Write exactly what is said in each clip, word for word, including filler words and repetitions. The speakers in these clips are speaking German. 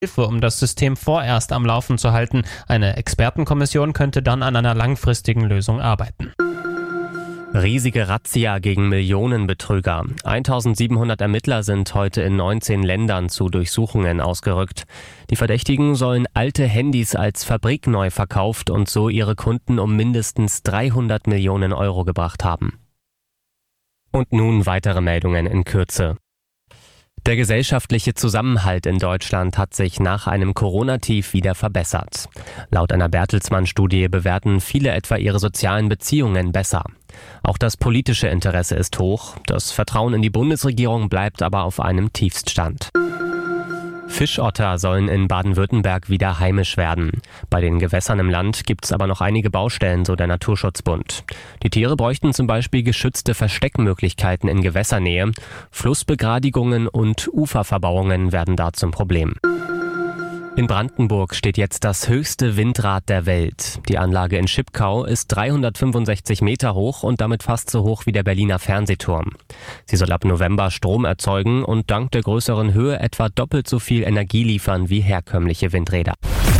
Hilfe, um das System vorerst am Laufen zu halten. Eine Expertenkommission könnte dann an einer langfristigen Lösung arbeiten. Riesige Razzia gegen Millionenbetrüger. eintausendsiebenhundert Ermittler sind heute in neunzehn Ländern zu Durchsuchungen ausgerückt. Die Verdächtigen sollen alte Handys als fabrikneu verkauft und so ihre Kunden um mindestens dreihundert Millionen Euro gebracht haben. Und nun weitere Meldungen in Kürze. Der gesellschaftliche Zusammenhalt in Deutschland hat sich nach einem Corona-Tief wieder verbessert. Laut einer Bertelsmann-Studie bewerten viele etwa ihre sozialen Beziehungen besser. Auch das politische Interesse ist hoch. Das Vertrauen in die Bundesregierung bleibt aber auf einem Tiefststand. Fischotter sollen in Baden-Württemberg wieder heimisch werden. Bei den Gewässern im Land gibt es aber noch einige Baustellen, so der Naturschutzbund. Die Tiere bräuchten zum Beispiel geschützte Versteckmöglichkeiten in Gewässernähe. Flussbegradigungen und Uferverbauungen werden da zum Problem. In Brandenburg steht jetzt das höchste Windrad der Welt. Die Anlage in Schipkau ist dreihundertfünfundsechzig Meter hoch und damit fast so hoch wie der Berliner Fernsehturm. Sie soll ab November Strom erzeugen und dank der größeren Höhe etwa doppelt so viel Energie liefern wie herkömmliche Windräder.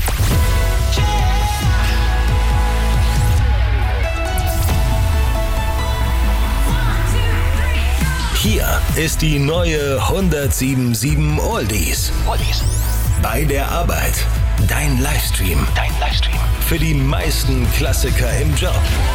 Hier ist die neue hundertsieben Komma sieben Oldies. Oldies. Bei der Arbeit. Dein Livestream. Dein Livestream. Für die meisten Klassiker im Job.